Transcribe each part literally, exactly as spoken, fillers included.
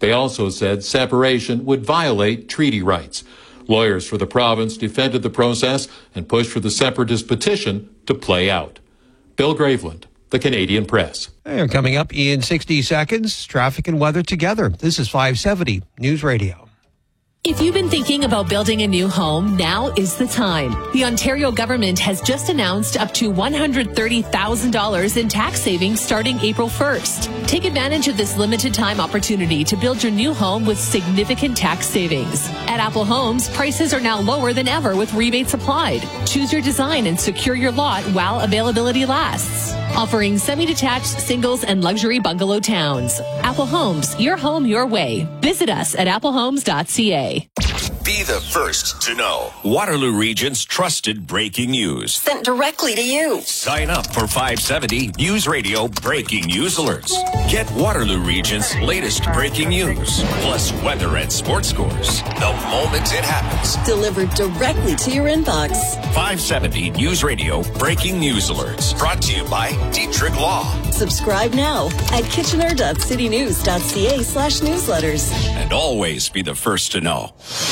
They also said separation would violate treaty rights. Lawyers for the province defended the process and pushed for the separatist petition to play out. Bill Graveland, The Canadian Press. And coming up in sixty seconds, traffic and weather together. This is five seventy News Radio. If you've been thinking about building a new home, now is the time. The Ontario government has just announced up to one hundred thirty thousand dollars in tax savings starting April first. Take advantage of this limited time opportunity to build your new home with significant tax savings. At Apple Homes, prices are now lower than ever with rebates applied. Choose your design and secure your lot while availability lasts. Offering semi-detached, singles, and luxury bungalow towns. Apple Homes, your home your way. Visit us at apple homes dot c a. Be the first to know. Waterloo Region's trusted breaking news. Sent directly to you. Sign up for five seventy News Radio Breaking News Alerts. Get Waterloo Region's latest breaking news, plus weather and sports scores, the moment it happens. Delivered directly to your inbox. five seventy News Radio Breaking News Alerts. Brought to you by Dietrich Law. Subscribe now at kitchener dot city news dot c a slash newsletters. And always be the first to know.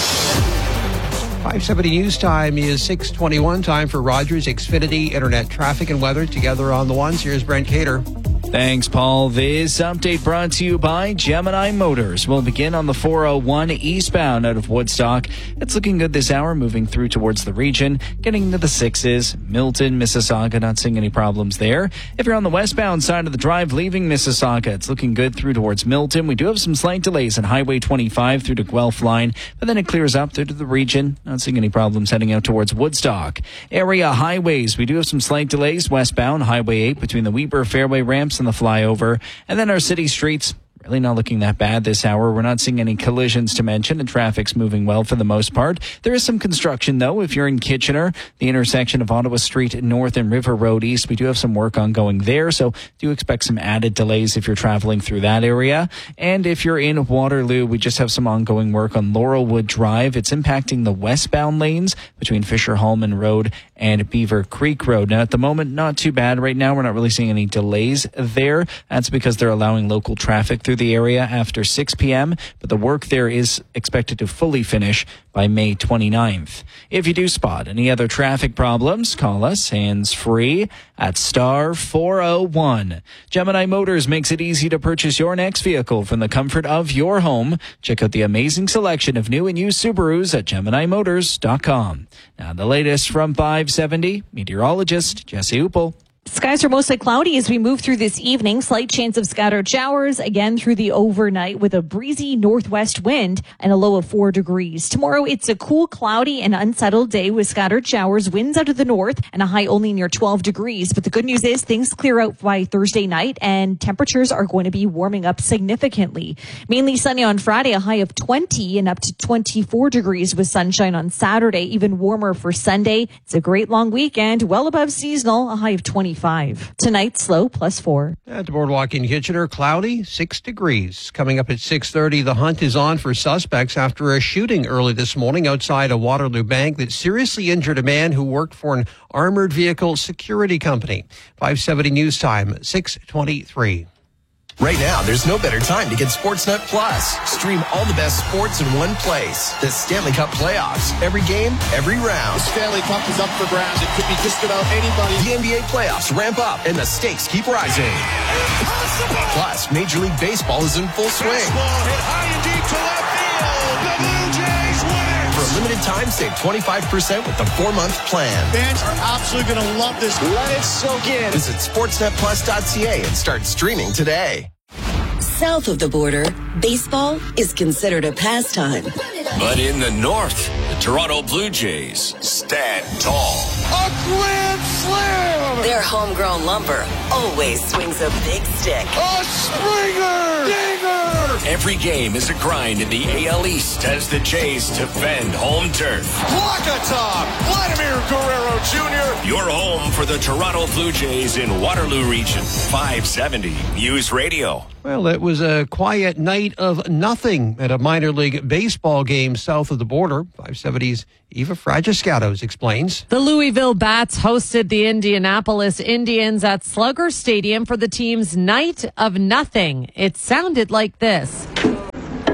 five seventy News Time is six twenty-one. Time for Rogers Xfinity Internet traffic and weather together on the ones. Here's Brent Cater. Thanks, Paul. This update brought to you by Gemini Motors. We'll begin on the four oh one eastbound out of Woodstock. It's looking good this hour, moving through towards the region, getting into the sixes. Milton, Mississauga, not seeing any problems there. If you're on the westbound side of the drive leaving Mississauga, it's looking good through towards Milton. We do have some slight delays on Highway twenty-five through to Guelph line, but then it clears up through to the region. Not seeing any problems heading out towards Woodstock. Area highways, we do have some slight delays westbound Highway eight between the Weber Fairway ramps and the flyover, and then our city streets. Really not looking that bad this hour. We're not seeing any collisions to mention, and traffic's moving well for the most part. There is some construction, though. If you're in Kitchener, the intersection of Ottawa Street North and River Road East, we do have some work ongoing there, so do expect some added delays if you're traveling through that area. And if you're in Waterloo, we just have some ongoing work on Laurelwood Drive. It's impacting the westbound lanes between Fisher-Hallman Road and Beaver Creek Road. Now, at the moment, not too bad right now. We're not really seeing any delays there. That's because they're allowing local traffic through the area after six p.m., but the work there is expected to fully finish by May twenty-ninth. If you do spot any other traffic problems, call us hands-free at star four oh one. Gemini Motors makes it easy to purchase your next vehicle from the comfort of your home. Check out the amazing selection of new and used Subarus at gemini motors dot com. Now the latest from five seventy, meteorologist Jesse Uppel. Skies are mostly cloudy as we move through this evening. Slight chance of scattered showers again through the overnight with a breezy northwest wind and a low of four degrees. Tomorrow, it's a cool, cloudy and unsettled day with scattered showers, winds out of the north and a high only near twelve degrees. But the good news is things clear out by Thursday night and temperatures are going to be warming up significantly. Mainly sunny on Friday, a high of twenty and up to twenty-four degrees with sunshine on Saturday, even warmer for Sunday. It's a great long weekend, well above seasonal, a high of twenty-five. Tonight, slow, plus four. At the Boardwalk in Kitchener, cloudy, six degrees. Coming up at six thirty, the hunt is on for suspects after a shooting early this morning outside a Waterloo bank that seriously injured a man who worked for an armored vehicle security company. five seventy News Time, six twenty-three. Right now, there's no better time to get Sportsnet Plus. Stream all the best sports in one place. The Stanley Cup playoffs. Every game, every round. The Stanley Cup is up for grabs. It could be just about anybody. The N B A playoffs ramp up, and the stakes keep rising. Impossible! Plus, Major League Baseball is in full swing. Baseball hit high and deep to left field. The Blue Jays win it! For a limited time, save twenty-five percent with the four-month plan. Fans are absolutely going to love this. Let it soak in. Visit sportsnet plus dot c a and start streaming today. South of the border, baseball is considered a pastime. But in the north, the Toronto Blue Jays stand tall. A grand slam! Their homegrown lumber always swings a big stick. A Springer! Dinger! Every game is a grind in the A L East as the Jays defend home turf. Walk-a-top! Vladimir Guerrero Junior Your home for the Toronto Blue Jays in Waterloo Region. five seventy News Radio. Well, it was a quiet night of nothing at a minor league baseball game south of the border. five seventy's Eva Fragiscatos explains. The Louisville Bats hosted the Indianapolis Indians at Slugger Stadium for the team's night of nothing. It sounded like this.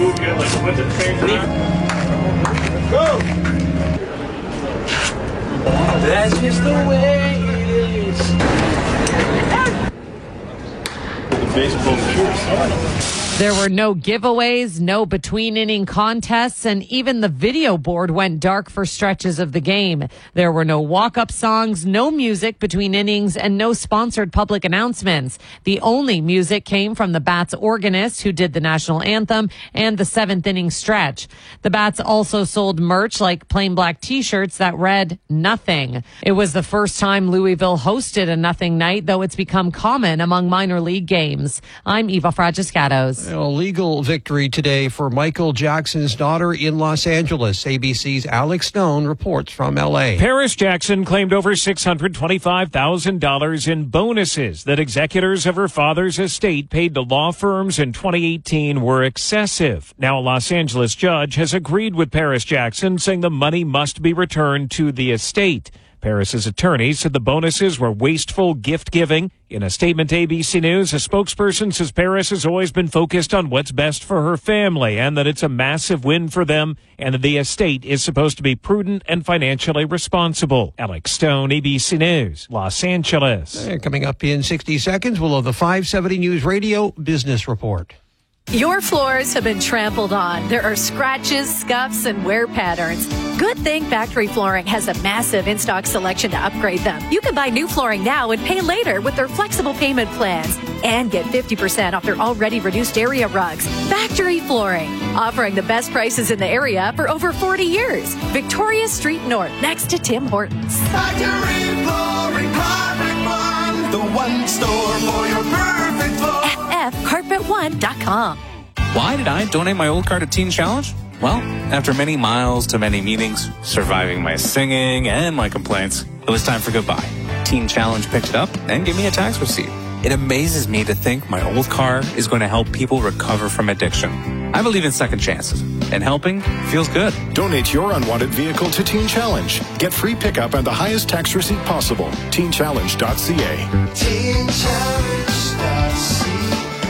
move good, like foot to the same time. Go! That's just the way it is. The baseball shorts. There were no giveaways, no between-inning contests, and even the video board went dark for stretches of the game. There were no walk-up songs, no music between innings, and no sponsored public announcements. The only music came from the Bats organist, who did the national anthem, and the seventh inning stretch. The Bats also sold merch like plain black T-shirts that read, "Nothing." It was the first time Louisville hosted a nothing night, though it's become common among minor league games. I'm Eva Fragiscatos. A legal victory today for Michael Jackson's daughter in Los Angeles. A B C's Alex Stone reports from L A. Paris Jackson claimed over six hundred twenty-five thousand dollars in bonuses that executors of her father's estate paid to law firms in twenty eighteen were excessive. Now a Los Angeles judge has agreed with Paris Jackson, saying the money must be returned to the estate. Paris's attorney said the bonuses were wasteful gift-giving. In a statement to A B C News, a spokesperson says Paris has always been focused on what's best for her family and that it's a massive win for them and that the estate is supposed to be prudent and financially responsible. Alex Stone, A B C News, Los Angeles. And coming up in sixty seconds, we'll have the five seventy News Radio Business Report. Your floors have been trampled on. There are scratches, scuffs, and wear patterns. Good thing Factory Flooring has a massive in-stock selection to upgrade them. You can buy new flooring now and pay later with their flexible payment plans. And get fifty percent off their already reduced area rugs. Factory Flooring, offering the best prices in the area for over forty years. Victoria Street North, next to Tim Hortons. Factory Flooring, Carpet One, the one store for your perfect floor. F F carpet one dot com. Why did I donate my old car to Teen Challenge? Well, after many miles to many meetings, surviving my singing and my complaints, it was time for goodbye. Teen Challenge picked it up and gave me a tax receipt. It amazes me to think my old car is going to help people recover from addiction. I believe in second chances, and helping feels good. Donate your unwanted vehicle to Teen Challenge. Get free pickup and the highest tax receipt possible. teen challenge dot c a. teen challenge dot c a.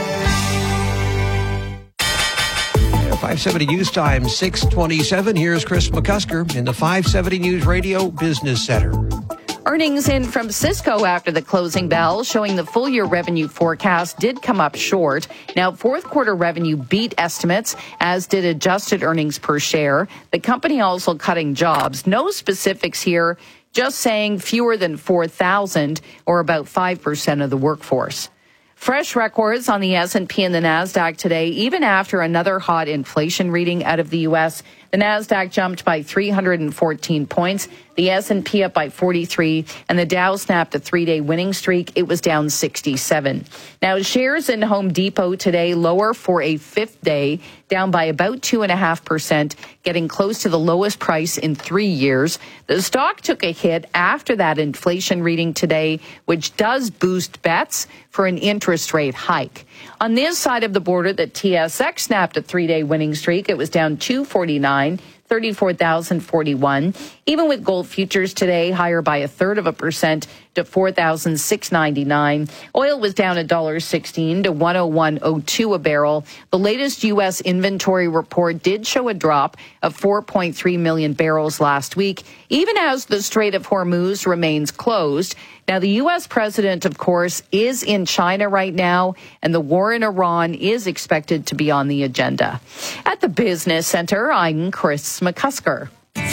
five seventy News Time, six twenty-seven. Here's Chris McCusker in the five seventy News Radio Business Center. Earnings in from Cisco after the closing bell, showing the full year revenue forecast did come up short. Now, fourth quarter revenue beat estimates, as did adjusted earnings per share. The company also cutting jobs. No specifics here, just saying fewer than four thousand, or about five percent of the workforce. Fresh records on the S and P and the NASDAQ today, even after another hot inflation reading out of the U S. The NASDAQ jumped by three hundred fourteen points, the S and P up by forty-three, and the Dow snapped a three-day winning streak. It was down sixty-seven. Now, shares in Home Depot today lower for a fifth day, down by about two point five percent, getting close to the lowest price in three years. The stock took a hit after that inflation reading today, which does boost bets for an interest rate hike. On this side of the border, the T S X snapped a three-day winning streak. It was down two forty-nine, thirty-four thousand forty-one. Even with gold futures today higher by a third of a percent to four thousand six hundred ninety-nine. Oil was down one dollar sixteen to one oh one oh two a barrel. The latest U S inventory report did show a drop of four point three million barrels last week, even as the Strait of Hormuz remains closed. Now, the U S president, of course, is in China right now, and the war in Iran is expected to be on the agenda. At the Business Center, I'm Chris McCusker.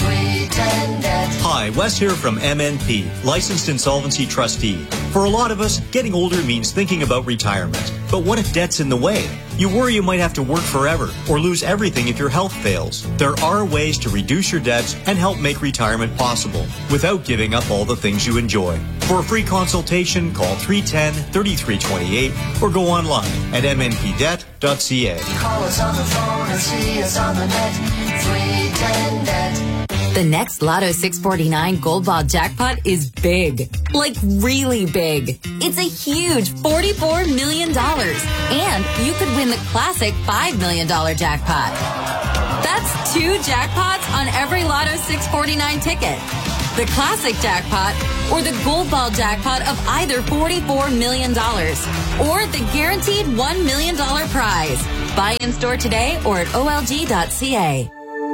Hi, Wes here from M N P, Licensed Insolvency Trustee. For a lot of us, getting older means thinking about retirement. But what if debt's in the way? You worry you might have to work forever or lose everything if your health fails. There are ways to reduce your debts and help make retirement possible without giving up all the things you enjoy. For a free consultation, call three one zero, three three two eight or go online at m n p debt dot c a. Call us on the phone and see us on the net. three ten net. The next Lotto six forty-nine Gold Ball jackpot is big. Like really big. It's a huge forty-four million dollars. And you could win the classic five million dollars jackpot. That's two jackpots on every Lotto six forty-nine ticket. The classic jackpot or the Gold Ball jackpot of either forty-four million dollars or the guaranteed one million dollars prize. Buy in store today or at O L G dot C A.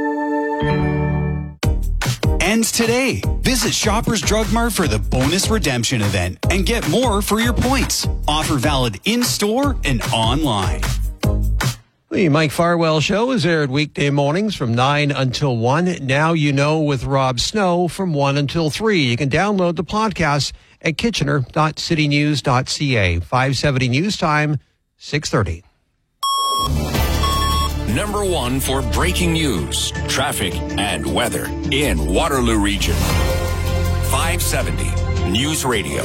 Ends today. Visit Shoppers Drug Mart for the bonus redemption event and get more for your points. Offer valid in-store and online. The Mike Farwell Show is aired weekday mornings from nine until one. Now you know with Rob Snow from one until three. You can download the podcast at kitchener dot city news dot c a. five seventy News Time, six thirty. Number one for breaking news, traffic, and weather in Waterloo Region. five seventy News Radio.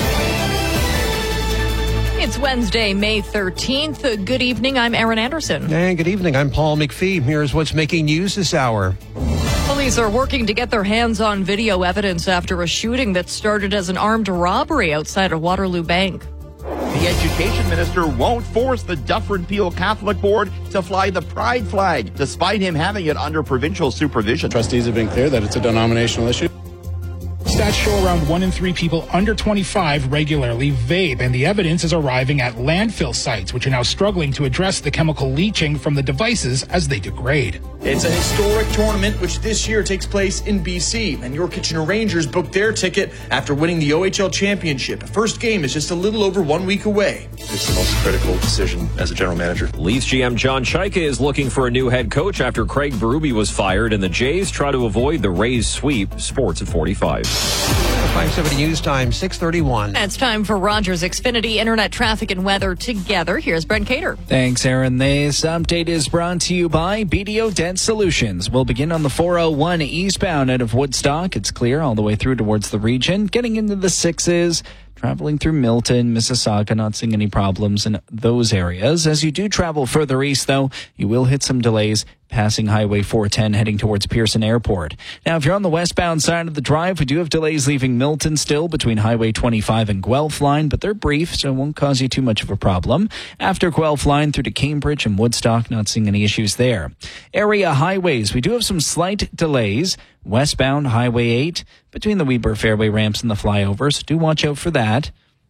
It's Wednesday, May thirteenth. Good evening. I'm Erin Anderson. And good evening. I'm Paul McPhee. Here's what's making news this hour. Police are working to get their hands on video evidence after a shooting that started as an armed robbery outside a Waterloo bank. The education minister won't force the Dufferin Peel Catholic Board to fly the pride flag, despite him having it under provincial supervision. Trustees have been clear that it's a denominational issue. Stats show around one in three people under twenty-five regularly vape, and the evidence is arriving at landfill sites, which are now struggling to address the chemical leaching from the devices as they degrade. It's a historic tournament which this year takes place in B C, and your Kitchener Rangers booked their ticket after winning the O H L championship. First game is just a little over one week away. It's the most critical decision as a general manager. Leafs G M John Chaika is looking for a new head coach after Craig Berube was fired, and the Jays try to avoid the Rays sweep. Sports at forty-five. five seventy News Time, six thirty-one. It's time for Rogers Xfinity Internet Traffic and Weather together. Here's Brent Cater. Thanks, Aaron. This update is brought to you by B D O Dent Solutions. We'll begin on the four oh one eastbound out of Woodstock. It's clear all the way through towards the region. Getting into the sixes. Traveling through Milton, Mississauga, not seeing any problems in those areas. As you do travel further east, though, you will hit some delays passing Highway four ten heading towards Pearson Airport. Now, if you're on the westbound side of the drive, we do have delays leaving Milton still between Highway twenty-five and Guelph Line, but they're brief, so it won't cause you too much of a problem. After Guelph Line through to Cambridge and Woodstock, not seeing any issues there. Area highways, we do have some slight delays. Westbound Highway eight between the Weber Fairway ramps and the flyovers. Do watch out for that.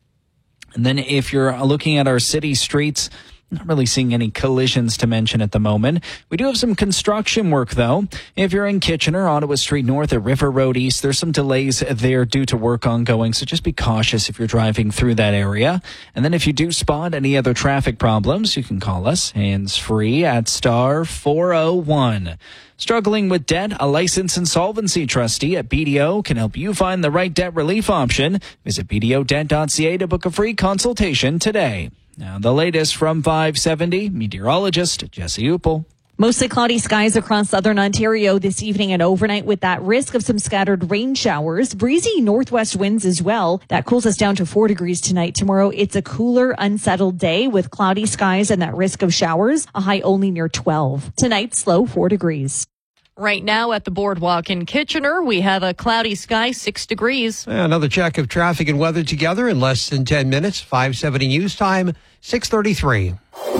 And then if you're looking at our city streets, not really seeing any collisions to mention at the moment. We do have some construction work, though. If you're in Kitchener, Ottawa Street North at River Road East, there's some delays there due to work ongoing, so just be cautious if you're driving through that area. And then if you do spot any other traffic problems, you can call us hands-free at star four oh one. Struggling with debt? A licensed insolvency trustee at B D O can help you find the right debt relief option. Visit b d o debt dot c a to book a free consultation today. Now, the latest from five seventy, meteorologist Jesse Uppel. Mostly cloudy skies across southern Ontario this evening and overnight with that risk of some scattered rain showers. Breezy northwest winds as well. That cools us down to four degrees tonight. Tomorrow, it's a cooler, unsettled day with cloudy skies and that risk of showers. A high only near twelve. Tonight's low four degrees. Right now at the boardwalk in Kitchener, we have a cloudy sky, six degrees. Another check of traffic and weather together in less than ten minutes. five seventy News Time, six thirty-three.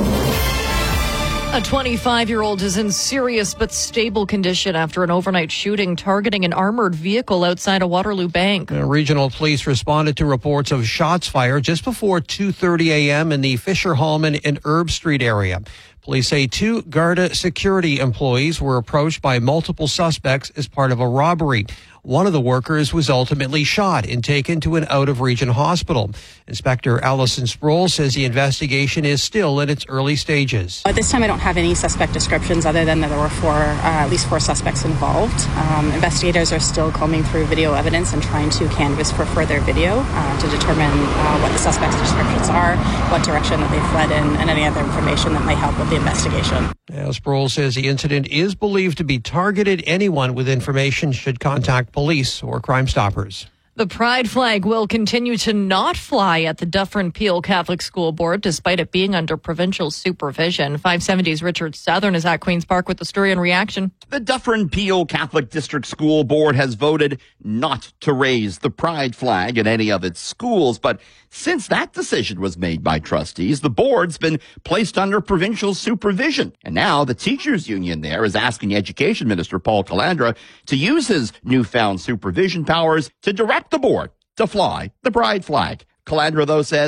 A twenty-five-year-old is in serious but stable condition after an overnight shooting targeting an armored vehicle outside a Waterloo bank. Uh, regional police responded to reports of shots fired just before two thirty a.m. in the Fisher-Hallman and Herb Street area. Police say two Garda security employees were approached by multiple suspects as part of a robbery. One of the workers was ultimately shot and taken to an out-of-region hospital. Inspector Allison Sproul says the investigation is still in its early stages. At this time, I don't have any suspect descriptions other than that there were four, uh, at least four suspects involved. Um, investigators are still combing through video evidence and trying to canvass for further video uh, to determine uh, what the suspects' descriptions are, what direction that they fled in, and any other information that might help with the investigation. Now, Sproul says the incident is believed to be targeted. Anyone with information should contact police or Crime Stoppers. The pride flag will continue to not fly at the Dufferin Peel Catholic School Board, despite it being under provincial supervision. five seventy's Richard Southern is at Queen's Park with the story and reaction. The Dufferin Peel Catholic District School Board has voted not to raise the pride flag in any of its schools, but since that decision was made by trustees, the board's been placed under provincial supervision. And now the teachers union there is asking Education Minister Paul Calandra to use his newfound supervision powers to direct the board to fly the pride flag. Calandra, though, says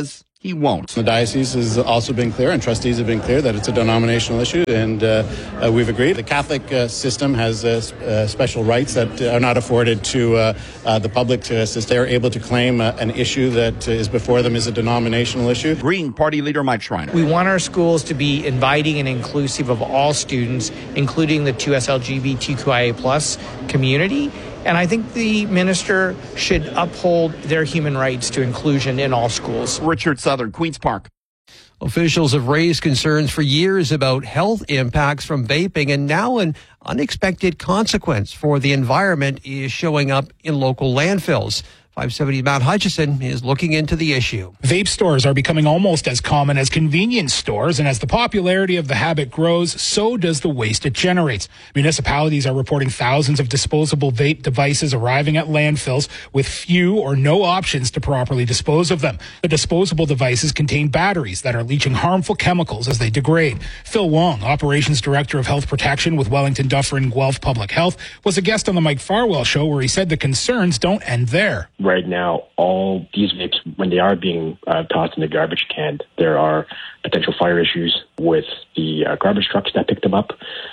he won't. The diocese has also been clear, and trustees have been clear, that it's a denominational issue, and uh, uh, we've agreed. The Catholic uh, system has uh, uh, special rights that are not afforded to uh, uh, the public, to, since they are able to claim uh, an issue that is before them is a denominational issue. Green Party leader Mike Schreiner. We want our schools to be inviting and inclusive of all students, including the two S L G B T Q I A plus community. And I think the minister should uphold their human rights to inclusion in all schools. Richard Southern, Queen's Park. Officials have raised concerns for years about health impacts from vaping, and now an unexpected consequence for the environment is showing up in local landfills. five seventy Matt Hutchison is looking into the issue. Vape stores are becoming almost as common as convenience stores, and as the popularity of the habit grows, so does the waste it generates. Municipalities are reporting thousands of disposable vape devices arriving at landfills with few or no options to properly dispose of them. The disposable devices contain batteries that are leaching harmful chemicals as they degrade. Phil Wong, Operations Director of Health Protection with Wellington Dufferin Guelph Public Health, was a guest on the Mike Farwell Show, where he said the concerns don't end there. Right now, all these vapes, when they are being uh, tossed in the garbage can, there are potential fire issues with the uh, garbage trucks that pick them up,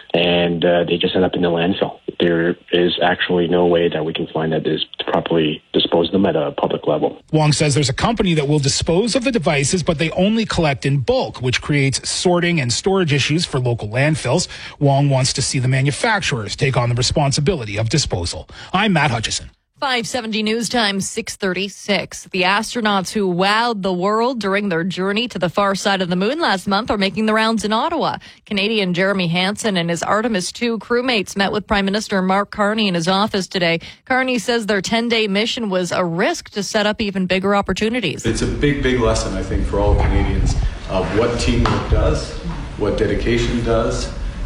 and uh, they just end up in the landfill. There is actually no way that we can find that is to properly dispose of them at a public level. Wong says there's a company that will dispose of the devices, but they only collect in bulk, which creates sorting and storage issues for local landfills. Wong wants to see the manufacturers take on the responsibility of disposal. I'm Matt Hutchison. five seventy News Time, six thirty-six. The astronauts who wowed the world during their journey to the far side of the moon last month are making the rounds in Ottawa. Canadian Jeremy Hansen and his Artemis two crewmates met with Prime Minister Mark Carney in his office today. Carney says their ten-day mission was a risk to set up even bigger opportunities. It's a big, big lesson, I think, for all Canadians of what teamwork does, what dedication does,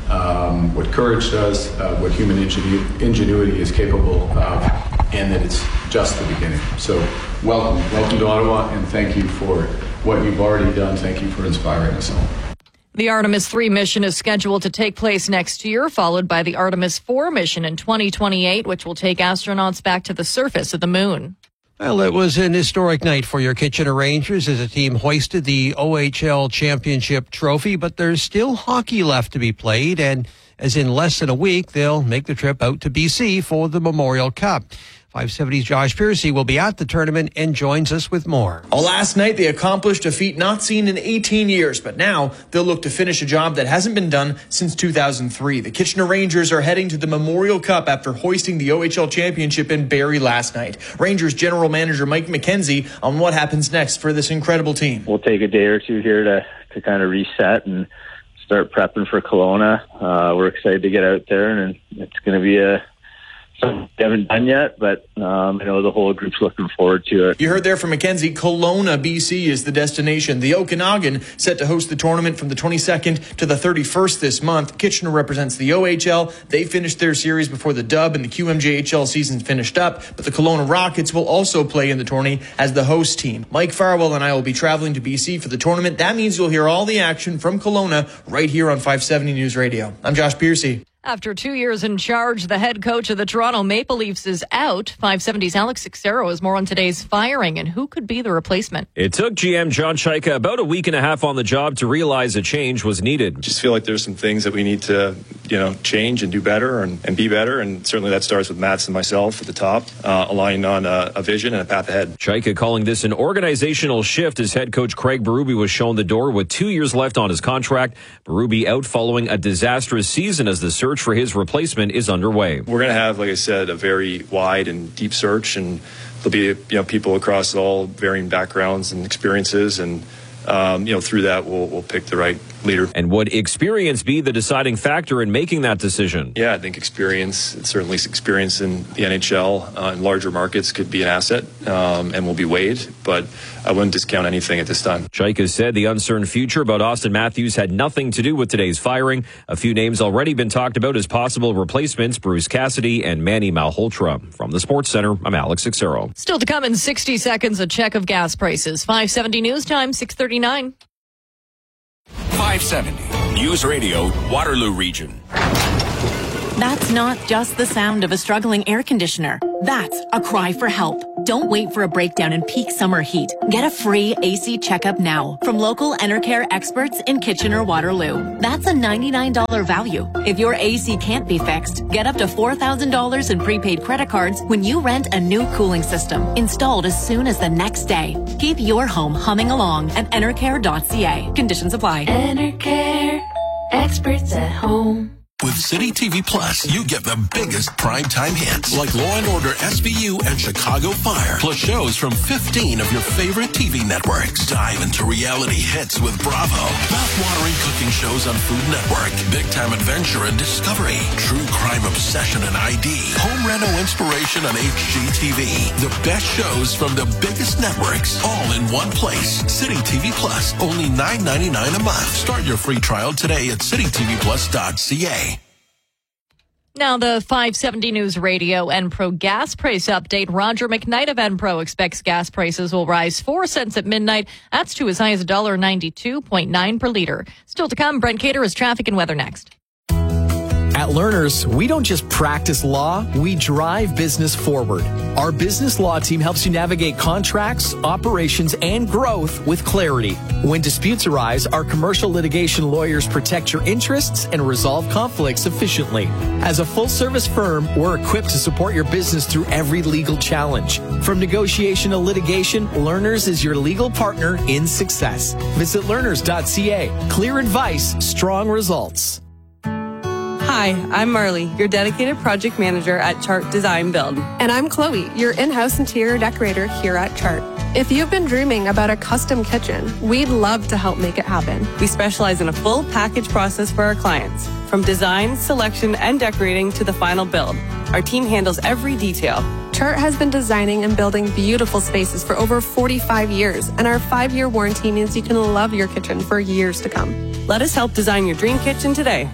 um, what courage does, uh, what human ingenu- ingenuity is capable of, and that it's just the beginning. So welcome. Welcome to Ottawa, and thank you for what you've already done. Thank you for inspiring us all. The Artemis three mission is scheduled to take place next year, followed by the Artemis four mission in twenty twenty-eight, which will take astronauts back to the surface of the moon. Well, it was an historic night for your Kitchener Rangers as a team hoisted the O H L Championship trophy, but there's still hockey left to be played, and as in less than a week, they'll make the trip out to B C for the Memorial Cup. five seventy's Josh Piercy will be at the tournament and joins us with more. Well, last night they accomplished a feat not seen in eighteen years, but now they'll look to finish a job that hasn't been done since two thousand three. The Kitchener Rangers are heading to the Memorial Cup after hoisting the O H L Championship in Barrie last night. Rangers General Manager Mike McKenzie on what happens next for this incredible team. We'll take a day or two here to, to kind of reset and start prepping for Kelowna. Uh, we're excited to get out there, and it's going to be a something we haven't done yet, but um, I know the whole group's looking forward to it. You heard there from Mackenzie, Kelowna, B C is the destination. The Okanagan set to host the tournament from the twenty-second to the thirty-first this month. Kitchener represents the O H L. They finished their series before the Dub and the Q M J H L season finished up, but the Kelowna Rockets will also play in the tourney as the host team. Mike Farwell and I will be traveling to B C for the tournament. That means you'll hear all the action from Kelowna right here on five seventy News Radio. I'm Josh Piercy. After two years in charge, the head coach of the Toronto Maple Leafs is out. five seventy's Alex Sixero is more on today's firing and who could be the replacement. It took G M John Chaika about a week and a half on the job to realize a change was needed. Just feel like there's some things that we need to, you know, change and do better and, and be better. And certainly that starts with Mats and myself at the top, uh, aligning on a, a vision and a path ahead. Chaika calling this an organizational shift as head coach Craig Berube was shown the door with two years left on his contract. Berube out following a disastrous season as the search for his replacement is underway. We're going to have, like I said, a very wide and deep search, and there'll be, you know, people across all varying backgrounds and experiences, and um, you know, through that we'll we'll pick the right leader. And would experience be the deciding factor in making that decision? Yeah, I think experience, certainly experience in the N H L uh, in larger markets could be an asset um, and will be weighed, but I wouldn't discount anything at this time. Chaika said the uncertain future about Austin Matthews had nothing to do with today's firing. A few names already been talked about as possible replacements, Bruce Cassidy and Manny Malhotra. From the Sports Center, I'm Alex Sixero. Still to come in sixty seconds, a check of gas prices. five seventy News Time, six thirty-nine. five seventy News Radio, Waterloo Region. That's not just the sound of a struggling air conditioner. That's a cry for help. Don't wait for a breakdown in peak summer heat. Get a free A C checkup now from local Enercare experts in Kitchener-Waterloo. That's a ninety-nine dollars value. If your A C can't be fixed, get up to four thousand dollars in prepaid credit cards when you rent a new cooling system, installed as soon as the next day. Keep your home humming along at enercare dot c a. Conditions apply. Enercare, experts at home. With City T V Plus, you get the biggest primetime hits like Law and Order S V U and Chicago Fire, plus shows from fifteen of your favorite T V networks. Dive into reality hits with Bravo, mouth-watering cooking shows on Food Network, Big Time Adventure and Discovery, True Crime Obsession and I D, Home Reno Inspiration on H G T V. The best shows from the biggest networks, all in one place. City T V Plus, only nine ninety-nine a month. Start your free trial today at city t v plus dot c a. Now, the five seventy News Radio Enpro gas price update. Roger McKnight of Enpro expects gas prices will rise four cents at midnight. That's to as high as one dollar ninety-two point nine per liter. Still to come, Brent Cater is traffic and weather next. At Learners, we don't just practice law, we drive business forward. Our business law team helps you navigate contracts, operations, and growth with clarity. When disputes arise, our commercial litigation lawyers protect your interests and resolve conflicts efficiently. As a full-service firm, we're equipped to support your business through every legal challenge. From negotiation to litigation, Learners is your legal partner in success. Visit learners dot c a. Clear advice, strong results. Hi, I'm Marley, your dedicated project manager at Chart Design Build. And I'm Chloe, your in-house interior decorator here at Chart. If you've been dreaming about a custom kitchen, we'd love to help make it happen. We specialize in a full package process for our clients, from design, selection, and decorating to the final build. Our team handles every detail. Chart has been designing and building beautiful spaces for over forty-five years, and our five-year warranty means you can love your kitchen for years to come. Let us help design your dream kitchen today.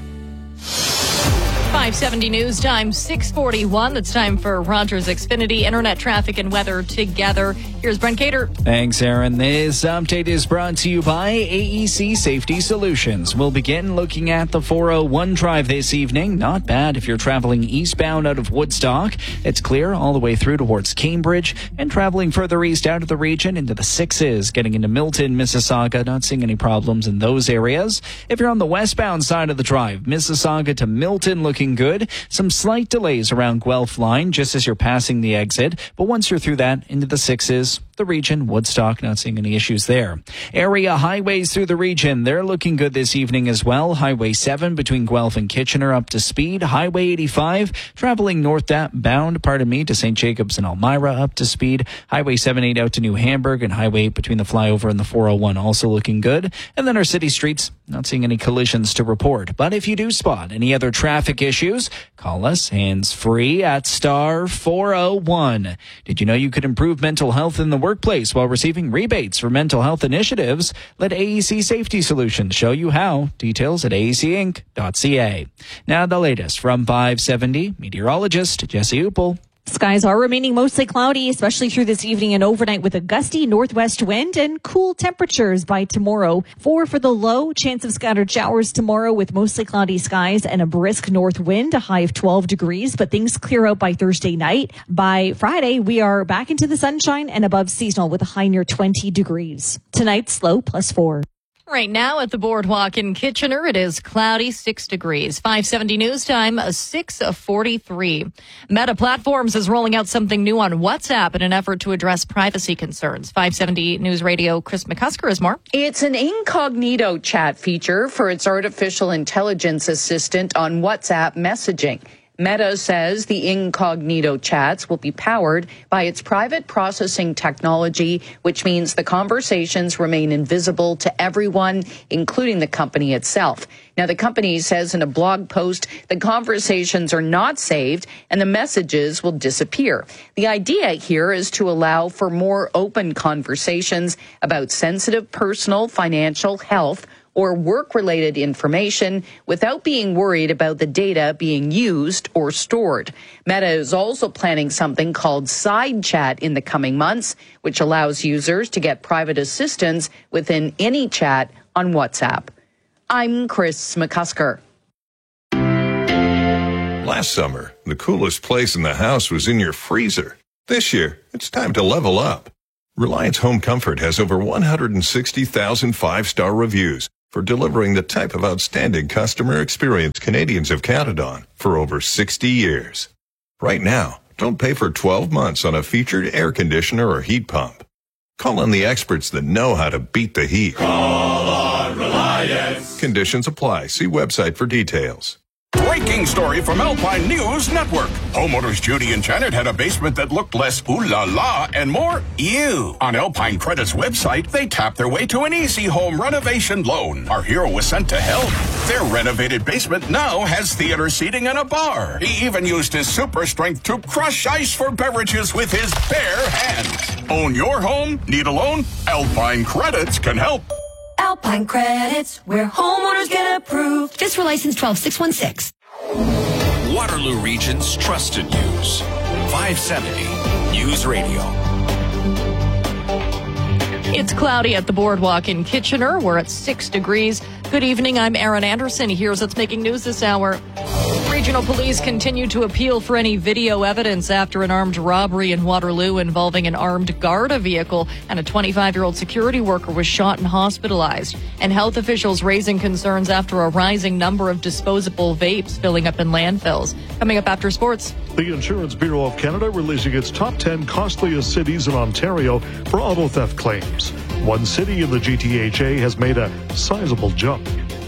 five seventy News Time, six forty-one. It's time for Rogers Xfinity Internet traffic and weather together. Here's Brent Cater. Thanks, Aaron. This update is brought to you by A E C Safety Solutions. We'll begin looking at the four oh one drive this evening. Not bad if you're traveling eastbound out of Woodstock. It's clear all the way through towards Cambridge, and traveling further east out of the region into the sixes, getting into Milton, Mississauga. Not seeing any problems in those areas. If you're on the westbound side of the drive, Mississauga to Milton looking good. Some slight delays around Guelph line just as you're passing the exit, but once you're through that, into the sixes, the region, Woodstock, not seeing any issues there. Area highways through the region, they're looking good this evening as well. Highway seven between Guelph and Kitchener up to speed. Highway eighty-five traveling northbound, pardon me, to Saint Jacobs and Elmira up to speed. Highway seventy-eight out to New Hamburg, and Highway eight between the flyover and the four oh one also looking good. And then our city streets, not seeing any collisions to report. But if you do spot any other traffic issues, call us hands-free at star four oh one. Did you know you could improve mental health in the workplace while receiving rebates for mental health initiatives? Let A E C Safety Solutions show you how. Details at a e c inc dot c a. Now the latest from five seventy, meteorologist Jesse Uppel. Skies are remaining mostly cloudy, especially through this evening and overnight, with a gusty northwest wind and cool temperatures by tomorrow. Four for the low, chance of scattered showers tomorrow with mostly cloudy skies and a brisk north wind, a high of twelve degrees, but things clear out by Thursday night. By Friday, we are back into the sunshine and above seasonal with a high near twenty degrees. Tonight's low plus four. Right now at the Boardwalk in Kitchener, it is cloudy, six degrees. five seventy News Time, six forty-three. Meta Platforms is rolling out something new on WhatsApp in an effort to address privacy concerns. five seventy News Radio, Chris McCusker has more. It's an incognito chat feature for its artificial intelligence assistant on WhatsApp messaging. Meta says the incognito chats will be powered by its private processing technology, which means the conversations remain invisible to everyone, including the company itself. Now, the company says in a blog post the conversations are not saved and the messages will disappear. The idea here is to allow for more open conversations about sensitive personal, financial, health, or work-related information without being worried about the data being used or stored. Meta is also planning something called Side Chat in the coming months, which allows users to get private assistance within any chat on WhatsApp. I'm Chris McCusker. Last summer, the coolest place in the house was in your freezer. This year, it's time to level up. Reliance Home Comfort has over one hundred sixty thousand five-star reviews for delivering the type of outstanding customer experience Canadians have counted on for over sixty years. Right now, don't pay for twelve months on a featured air conditioner or heat pump. Call on the experts that know how to beat the heat. Call on Reliance. Conditions apply. See website for details. Breaking story from Alpine News Network. Homeowners Judy and Janet had a basement that looked less ooh la la and more ew. On Alpine Credit's website, they tapped their way to an easy home renovation loan. Our hero was sent to help. Their renovated basement now has theater seating and a bar. He even used his super strength to crush ice for beverages with his bare hands. Own your home? Need a loan? Alpine Credits can help. Alpine Credits, where homeowners get approved. FSRA license twelve six one six. Waterloo Region's trusted news. five seventy News Radio. It's cloudy at the boardwalk in Kitchener. We're at six degrees. Good evening. I'm Aaron Anderson. Here's what's making news this hour. Regional police continue to appeal for any video evidence after an armed robbery in Waterloo involving an armed Garda vehicle, and a twenty-five-year-old security worker was shot and hospitalized. And health officials raising concerns after a rising number of disposable vapes filling up in landfills. Coming up after sports. The Insurance Bureau of Canada releasing its top ten costliest cities in Ontario for auto theft claims. One city in the G T H A has made a sizable jump.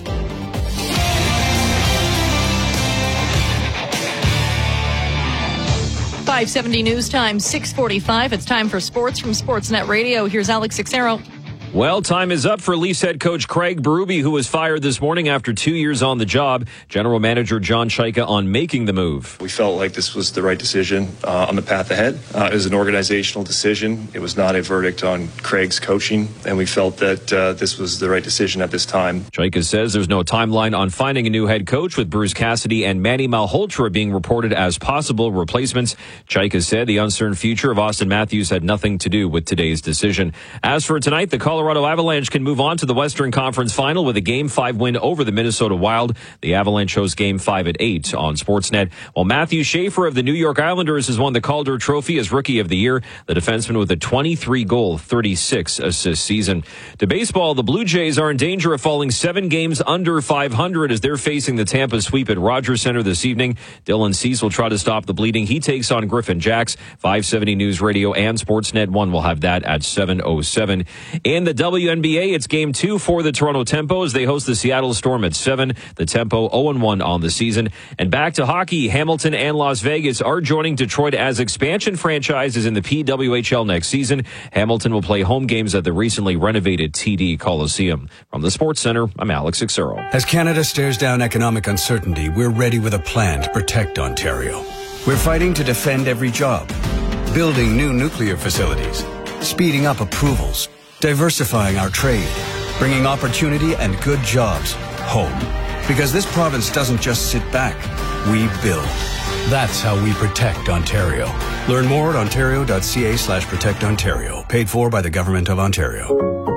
five seventy News Time, six forty-five. It's time for sports from Sportsnet Radio. Here's Alex Sixero. Well, time is up for Leafs head coach Craig Berube, who was fired this morning after two years on the job. General manager John Chayka on making the move. We felt like this was the right decision uh, on the path ahead. Uh, it was an organizational decision. It was not a verdict on Craig's coaching, and we felt that uh, this was the right decision at this time. Chayka says there's no timeline on finding a new head coach, with Bruce Cassidy and Manny Malhotra being reported as possible replacements. Chayka said the uncertain future of Austin Matthews had nothing to do with today's decision. As for tonight, the Colorado Colorado Avalanche can move on to the Western Conference Final with a Game five win over the Minnesota Wild. The Avalanche host Game five at eight on Sportsnet. While Matthew Schaefer of the New York Islanders has won the Calder Trophy as Rookie of the Year, the defenseman with a twenty-three goal, thirty-six assist season. To baseball, the Blue Jays are in danger of falling seven games under five hundred as they're facing the Tampa sweep at Rogers Center this evening. Dylan Cease will try to stop the bleeding. He takes on Griffin Jacks. five seventy News Radio and Sportsnet one will have that at seven oh seven. In the W N B A, it's game two for the Toronto Tempo as they host the Seattle Storm at seven. The Tempo oh and one on the season. And back to hockey, Hamilton and Las Vegas are joining Detroit as expansion franchises in the P W H L next season. Hamilton will play home games at the recently renovated T D Coliseum. From the Sports Center, I'm Alex Sixero. As Canada stares down economic uncertainty, we're ready with a plan to protect Ontario. We're fighting to defend every job, building new nuclear facilities, speeding up approvals, diversifying our trade, bringing opportunity and good jobs home. Because this province doesn't just sit back, we build. That's how we protect Ontario. Learn more at ontario.ca slash protect Ontario. Paid for by the Government of Ontario.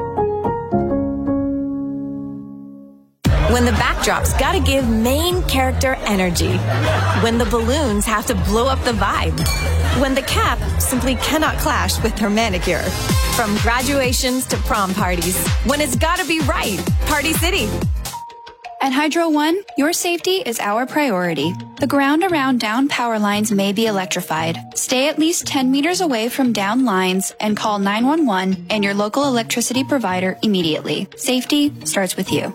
When the backdrop's gotta give main character energy. When the balloons have to blow up the vibe. When the cap simply cannot clash with her manicure. From graduations to prom parties. When it's gotta be right. Party City. At Hydro One, your safety is our priority. The ground around down power lines may be electrified. Stay at least ten meters away from down lines and call nine one one and your local electricity provider immediately. Safety starts with you.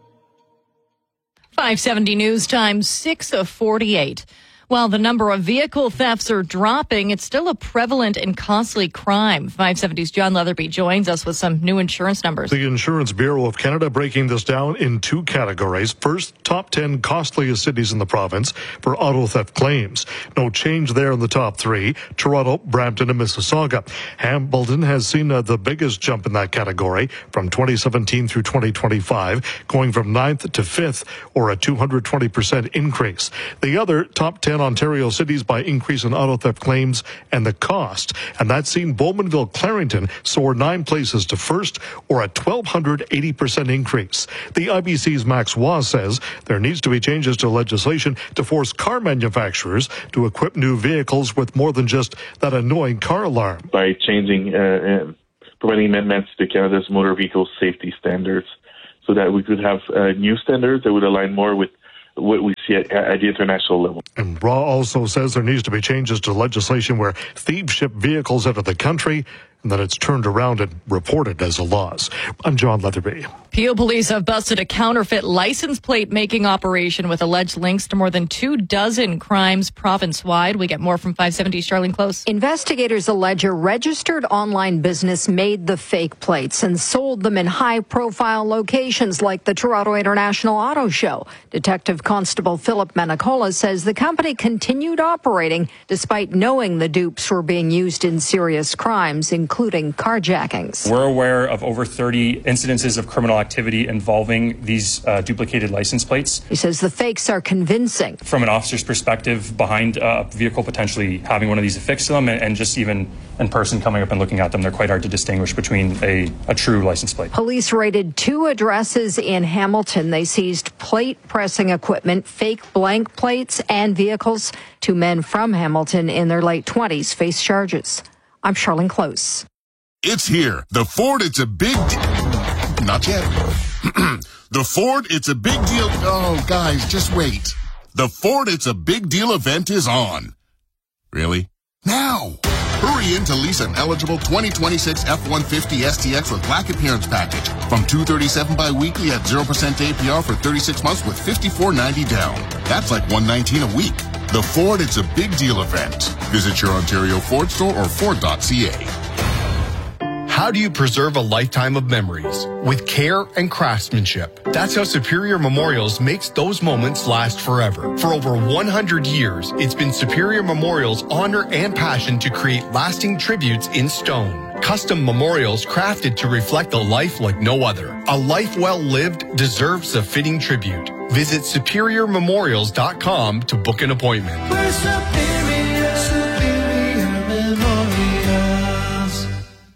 five seventy News Time, six forty-eight. While the number of vehicle thefts are dropping, it's still a prevalent and costly crime. five seventy's John Leatherby joins us with some new insurance numbers. The Insurance Bureau of Canada breaking this down in two categories. First, top ten costliest cities in the province for auto theft claims. No change there in the top three: Toronto, Brampton, and Mississauga. Hamilton has seen uh, the biggest jump in that category from twenty seventeen through twenty twenty-five, going from ninth to fifth, or a two hundred twenty percent increase. The other top ten ten Ontario cities by increase in auto theft claims and the cost. And that's seen Bowmanville Clarington soar nine places to first, or a one thousand two hundred eighty percent increase. The I B C's Max Waugh says there needs to be changes to legislation to force car manufacturers to equip new vehicles with more than just that annoying car alarm. By changing, uh, uh, providing amendments to Canada's motor vehicle safety standards so that we could have uh, new standards that would align more with what we see at, at the international level. And Raw also says there needs to be changes to legislation where thieves ship vehicles out of the country and that it's turned around and reported as a loss. I'm John Leatherby. Peel police have busted a counterfeit license plate making operation with alleged links to more than two dozen crimes province-wide. We get more from five seventy's Charlene Close. Investigators allege a registered online business made the fake plates and sold them in high-profile locations like the Toronto International Auto Show. Detective Constable Philip Manacola says the company continued operating despite knowing the dupes were being used in serious crimes, including carjackings. We're aware of over thirty incidences of criminal activity involving these uh, duplicated license plates. He says the fakes are convincing. From an officer's perspective, behind a vehicle potentially having one of these affixed to them, and, and just even in person coming up and looking at them, they're quite hard to distinguish between a, a true license plate. Police raided two addresses in Hamilton. They seized plate pressing equipment, fake blank plates, and vehicles. Two men from Hamilton in their late twenties face charges. I'm Charlene Close. It's here. The Ford, it's a big deal. Not yet. The Ford, it's a big deal. Oh, guys, just wait. The Ford, it's a big deal event is on. Really? Now. Hurry in to lease an eligible twenty twenty-six F one fifty S T X with black appearance package from two hundred thirty-seven dollars bi-weekly at zero percent A P R for thirty-six months with fifty-four ninety down. That's like one hundred nineteen a week. The Ford, it's a big deal event. Visit your Ontario Ford store or Ford dot C A. How do you preserve a lifetime of memories? With care and craftsmanship. That's how Superior Memorials makes those moments last forever. For over one hundred years, it's been Superior Memorials' honor and passion to create lasting tributes in stone. Custom memorials crafted to reflect a life like no other. A life well lived deserves a fitting tribute. Visit superior memorials dot com to book an appointment. We're Superior, Superior Memorials.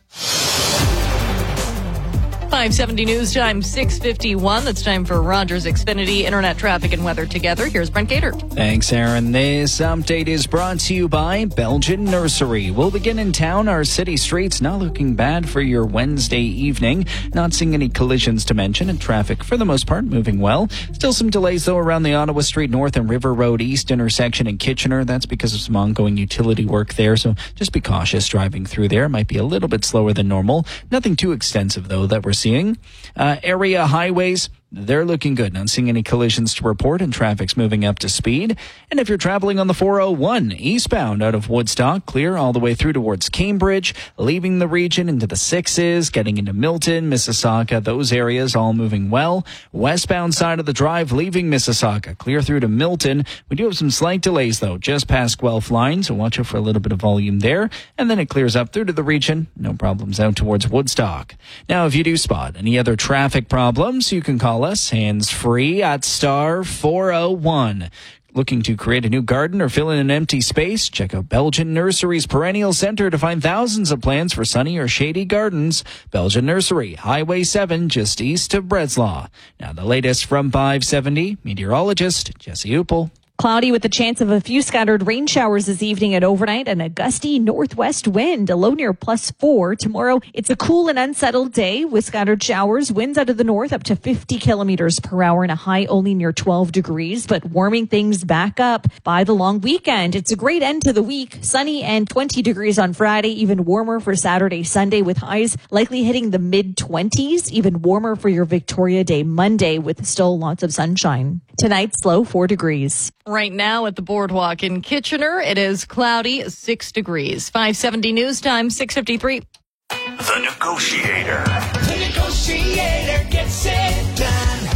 five seventy News Time, six fifty-one. That's time for Rogers Xfinity Internet Traffic and Weather Together. Here's Brent Gator. Thanks, Aaron. This update is brought to you by Belgian Nursery. We'll begin in town. Our city streets not looking bad for your Wednesday evening. Not seeing any collisions to mention, and traffic for the most part moving well. Still some delays though around the Ottawa Street North and River Road East intersection in Kitchener. That's because of some ongoing utility work there, so just be cautious driving through there. Might be a little bit slower than normal. Nothing too extensive though that we're seeing. Uh, area highways, they're looking good. Not seeing any collisions to report, and traffic's moving up to speed. And if you're traveling on the four oh one eastbound out of Woodstock, clear all the way through towards Cambridge, leaving the region into the sixes, getting into Milton, Mississauga, those areas all moving well. Westbound side of the drive, leaving Mississauga, clear through to Milton. We do have some slight delays though, just past Guelph line, so watch out for a little bit of volume there. And then it clears up through to the region. No problems out towards Woodstock. Now, if you do spot any other traffic problems, you can call us hands-free at star four oh one. Looking to create a new garden or fill in an empty space? Check out Belgian Nursery's Perennial Center to find thousands of plants for sunny or shady gardens. Belgian Nursery, Highway seven, just east of Breslau. Now the latest from five seventy, meteorologist Jesse Uppel. Cloudy with a chance of a few scattered rain showers this evening and overnight, and a gusty northwest wind, a low near plus four. Tomorrow, it's a cool and unsettled day with scattered showers, winds out of the north up to fifty kilometers per hour, and a high only near twelve degrees, but warming things back up by the long weekend. It's a great end to the week. Sunny and twenty degrees on Friday, even warmer for Saturday, Sunday, with highs likely hitting the mid twenties, even warmer for your Victoria Day Monday with still lots of sunshine. Tonight's low four degrees. Right now at the boardwalk in Kitchener, it is cloudy, six degrees. five seventy News Time, six fifty-three. The Negotiator. The Negotiator gets it done.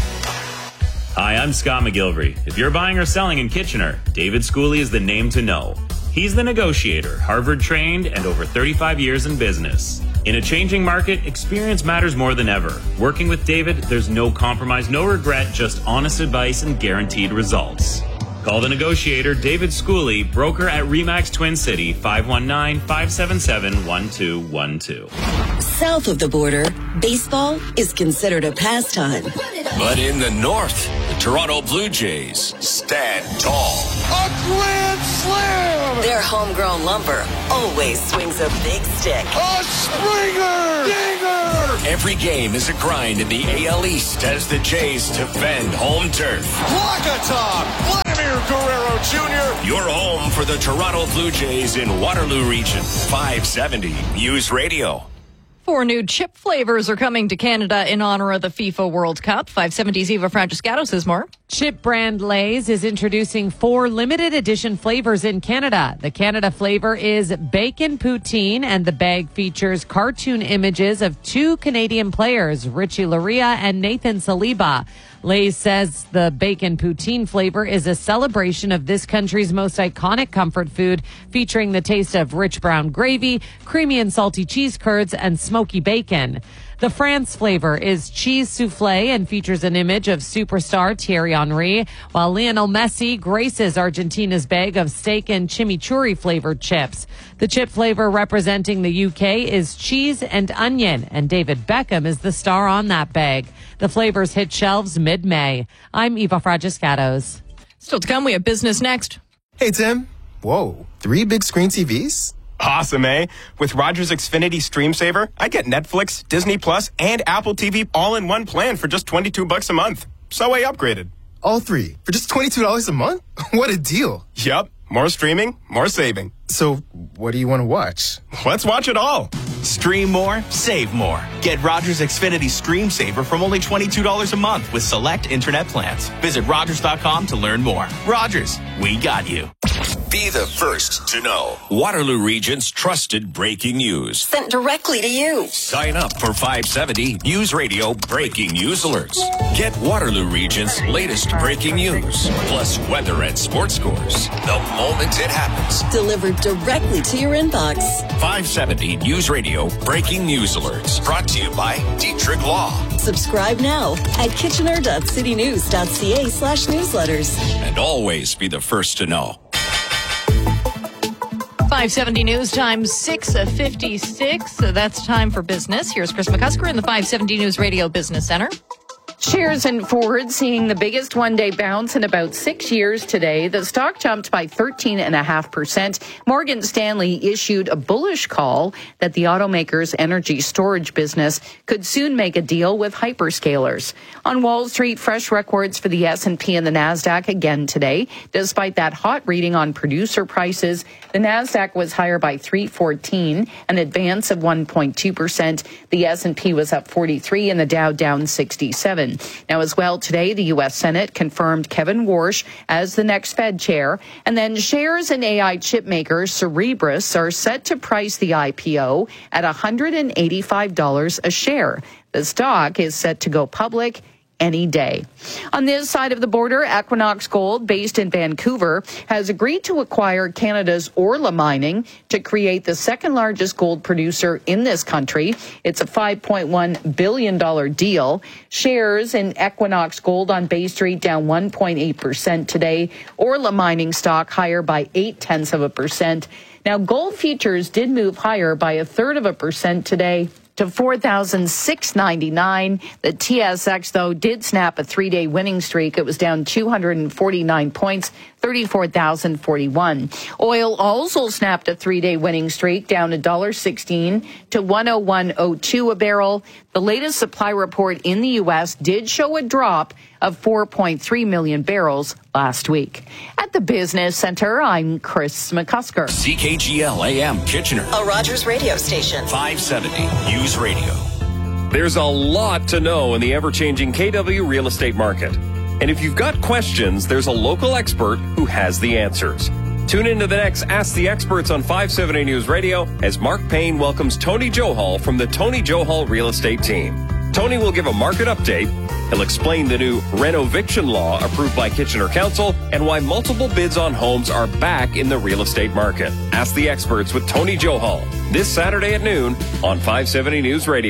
Hi, I'm Scott McGilvery. If you're buying or selling in Kitchener, David Schooley is the name to know. He's the Negotiator, Harvard trained and over thirty-five years in business. In a changing market, experience matters more than ever. Working with David, there's no compromise, no regret, just honest advice and guaranteed results. Call the negotiator, David Schooley, broker at Remax Twin City, five one nine, five seven seven, one two one two. South of the border, baseball is considered a pastime. But in the north, the Toronto Blue Jays stand tall. A grand slam! Their homegrown lumber always swings a big stick. A Springer! Dinger! Every game is a grind in the A L East as the Jays defend home turf. Wakatop! Vladimir Guerrero Junior Your home for the Toronto Blue Jays in Waterloo Region. five seventy News Radio. Four new chip flavors are coming to Canada in honor of the FIFA World Cup. five seventy's Eva Francescato says more. Chip brand Lay's is introducing four limited edition flavors in Canada. The Canada flavor is bacon poutine, and the bag features cartoon images of two Canadian players, Richie Laryea and Nathan Saliba. Lay's says the bacon poutine flavor is a celebration of this country's most iconic comfort food, featuring the taste of rich brown gravy, creamy and salty cheese curds, and smoky bacon. The France flavor is cheese soufflé and features an image of superstar Thierry Henry, while Lionel Messi graces Argentina's bag of steak and chimichurri flavored chips. The chip flavor representing the U K is cheese and onion, and David Beckham is the star on that bag. The flavors hit shelves mid-May. I'm Eva Fragiscatos. Still to come, we have business next. Hey, Tim. Whoa, three big screen T Vs? Awesome, eh? With Rogers Xfinity Stream Saver, I get Netflix, Disney Plus, and Apple T V all in one plan for just twenty-two bucks a month. So I upgraded. All three for just twenty-two dollars a month? What a deal. Yup. More streaming, more saving. So what do you want to watch? Let's watch it all. Stream more, save more. Get Rogers Xfinity Stream Saver from only twenty-two dollars a month with select internet plans. Visit Rogers dot com to learn more. Rogers, we got you. Be the first to know Waterloo Region's trusted breaking news. Sent directly to you. Sign up for five seventy News Radio breaking news alerts. Get Waterloo Region's latest breaking news, plus weather and sports scores the moment it happens. Delivered directly to your inbox. five seventy News Radio breaking news alerts. Brought to you by Dietrich Law. Subscribe now at kitchener dot city news dot c a slash newsletters. And always be the first to know. five seventy News Time, six fifty-six. So that's time for business. Here's Chris McCusker in the five seventy News Radio Business Center. Shares in Ford seeing the biggest one-day bounce in about six years today. The stock jumped by thirteen point five percent. Morgan Stanley issued a bullish call that the automaker's energy storage business could soon make a deal with hyperscalers. On Wall Street, fresh records for the S and P and the NASDAQ again today. Despite that hot reading on producer prices, the NASDAQ was higher by three fourteen, an advance of one point two percent. The S and P was up forty-three and the Dow down sixty-seven. Now, as well, today, the U S Senate confirmed Kevin Warsh as the next Fed chair. And then shares in A I chip maker Cerebras are set to price the I P O at one hundred eighty-five dollars a share. The stock is set to go public any day. On this side of the border, Equinox Gold, based in Vancouver, has agreed to acquire Canada's Orla Mining to create the second largest gold producer in this country. It's a five point one billion dollars deal. Shares in Equinox Gold on Bay Street down one point eight percent today. Orla Mining stock higher by eight tenths of a percent. Now, gold futures did move higher by a third of a percent today to four thousand six hundred ninety-nine. The T S X, though, did snap a three-day winning streak. It was down two hundred forty-nine points, thirty-four thousand forty-one. Oil also snapped a three-day winning streak, down one dollar sixteen to one oh one oh two a barrel. The latest supply report in the U S did show a drop of four point three million barrels last week. At the Business Center, I'm Chris McCusker. C K G L A M Kitchener. A Rogers radio station. five seventy News Radio. There's a lot to know in the ever-changing K W real estate market. And if you've got questions, there's a local expert who has the answers. Tune into the next Ask the Experts on five seventy News Radio as Mark Payne welcomes Tony Johal from the Tony Johal Real Estate Team. Tony will give a market update. He'll explain the new renoviction law approved by Kitchener Council and why multiple bids on homes are back in the real estate market. Ask the Experts with Tony Johal this Saturday at noon on five seventy News Radio.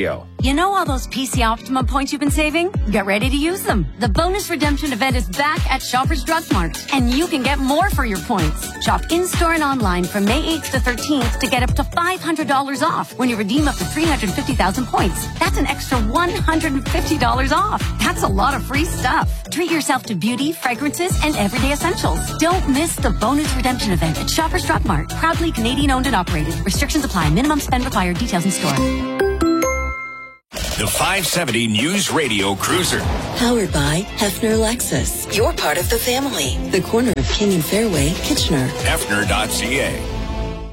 You know all those P C Optimum points you've been saving? Get ready to use them. The bonus redemption event is back at Shoppers Drug Mart, and you can get more for your points. Shop in-store and online from May eighth to thirteenth to get up to five hundred dollars off when you redeem up to three hundred fifty thousand points. That's an extra one hundred fifty dollars off. That's a lot of free stuff. Treat yourself to beauty, fragrances, and everyday essentials. Don't miss the bonus redemption event at Shoppers Drug Mart. Proudly Canadian owned and operated. Restrictions apply. Minimum spend required. Details in store. The five seventy News Radio Cruiser. Powered by Hefner Lexus. You're part of the family. The corner of King and Fairway, Kitchener. Hefner dot C A.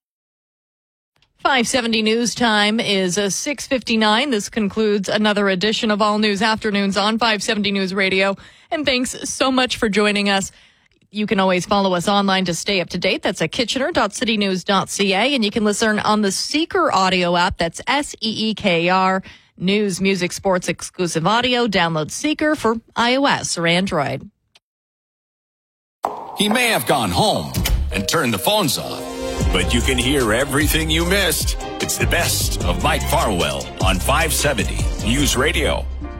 five seventy News Time is a six fifty-nine. This concludes another edition of All News Afternoons on five seventy News Radio. And thanks so much for joining us. You can always follow us online to stay up to date. That's at kitchener dot city news dot c a. And you can listen on the Seeker audio app. That's S E E K R. News, music, sports, exclusive audio. Download Seeker for iOS or Android. He may have gone home and turned the phones off, but you can hear everything you missed. It's the best of Mike Farwell on five seventy News Radio.